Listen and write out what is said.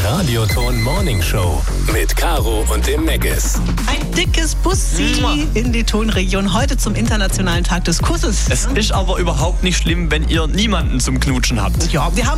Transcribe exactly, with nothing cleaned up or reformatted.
Radioton Morning Show mit Caro und dem Meggis. Ein dickes Bussi in die Tonregion heute zum Internationalen Tag des Kusses. Es ist aber überhaupt nicht schlimm, wenn ihr niemanden zum Knutschen habt. Ja, wir haben